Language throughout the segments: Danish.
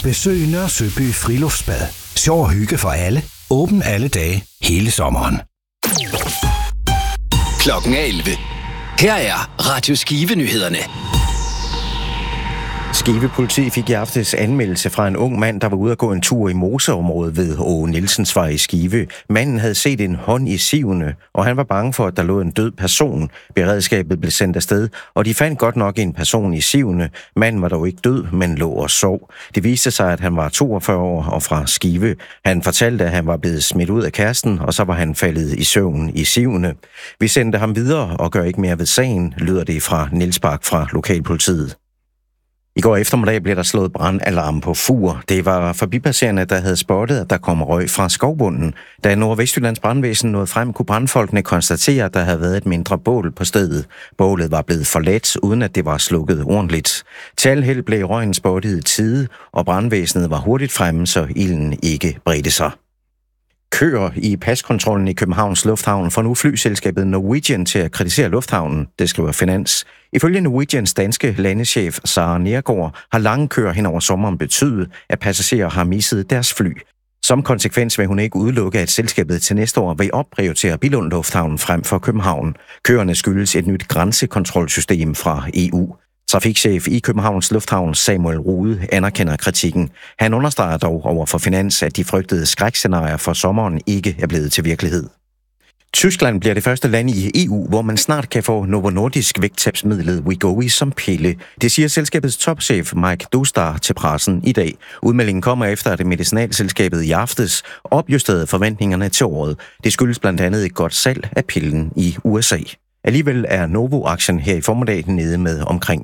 Besøg Nørre Søby Friluftsbad. Sjov og hygge for alle. Åben alle dage, hele sommeren. Klokken er 11. Her er Radio Skive-nyhederne. Skive politi fik i aftes anmeldelse fra en ung mand, der var ude at gå en tur i moseområdet ved Åge Nielsensvej i Skive. Manden havde set en hånd i sivene, og han var bange for, at der lå en død person. Beredskabet blev sendt afsted, og de fandt godt nok en person i sivene. Manden var dog ikke død, men lå og sov. Det viste sig, at han var 42 år og fra Skive. Han fortalte, at han var blevet smidt ud af kæresten, og så var han faldet i søvn i sivene. Vi sendte ham videre og gør ikke mere ved sagen, lyder det fra Niels Bak fra lokalpolitiet. I går eftermiddag blev der slået brandalarm på Fur. Det var forbipasserende, der havde spottet, at der kom røg fra skovbunden. Da Nordvestjyllands brandvæsen nåede frem, kunne brandfolkene konstatere, at der havde været et mindre bål på stedet. Bålet var blevet forladt, uden at det var slukket ordentligt. Til al held blev røgen spottet i tide, og brandvæsenet var hurtigt fremme, så ilden ikke bredte sig. Køer i paskontrollen i Københavns Lufthavn får nu flyselskabet Norwegian til at kritisere lufthavnen, det skriver Finans. Ifølge Norwegians danske landeschef Sara Nergård har lange køer hen over sommeren betydet, at passagerer har misset deres fly. Som konsekvens vil hun ikke udelukke, at selskabet til næste år vil opprioritere Billund Lufthavn frem for København. Køerne skyldes et nyt grænsekontrolsystem fra EU. Trafikchef i Københavns Lufthavn Samuel Rude anerkender kritikken. Han understreger dog over for Finans, at de frygtede skrækscenarier for sommeren ikke er blevet til virkelighed. Tyskland bliver det første land i EU, hvor man snart kan få Novo Nordisk vægttabsmidlet Wegovy som pille. Det siger selskabets topchef Mike Dostar til pressen i dag. Udmeldingen kommer efter, at medicinalselskabet i aftes opjusterede forventningerne til året. Det skyldes blandt andet et godt salg af pillen i USA. Alligevel er Novo-aktien her i formiddag nede med omkring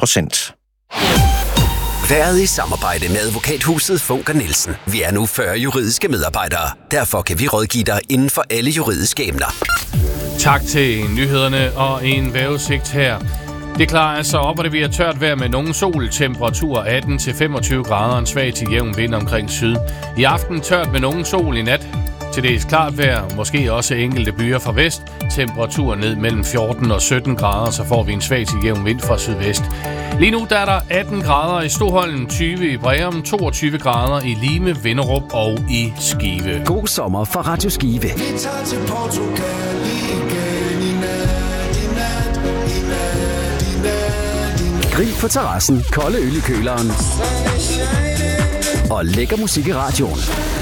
4%. Været i samarbejde med advokathuset Funker Nielsen. Vi er nu 40 juridiske medarbejdere. Derfor kan vi rådgive dig inden for alle juridiske emner. Tak til nyhederne og en vejrudsigt her. Det klarer altså op, og det bliver tørt vejr med nogen sol. Temperatur 18-25 grader, en svag til jævn vind omkring syd. I aften tørt med nogen sol i nat. Til dels klart vejr, måske også enkelte byer fra vest. Temperatur ned mellem 14 og 17 grader, så får vi en svag til jævn vind fra sydvest. Lige nu der er der 18 grader i Stoholm, 20 i Breum, 22 grader i Lime, Vinderup og i Skive. God sommer fra Radio Skive. Vi tager til Portugal igen i nat. Grill på terrassen, kolde øl i køleren og lækker musik i radioen.